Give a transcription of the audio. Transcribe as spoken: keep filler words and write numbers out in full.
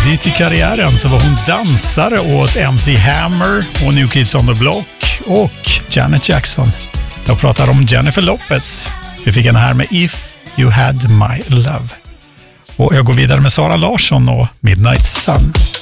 Tidigt i karriären så var hon dansare åt M C Hammer och New Kids on the Block och Janet Jackson. Jag pratar om Jennifer Lopez. Vi fick en här med If You Had My Love. Och jag går vidare med Sara Larsson och Midnight Sun.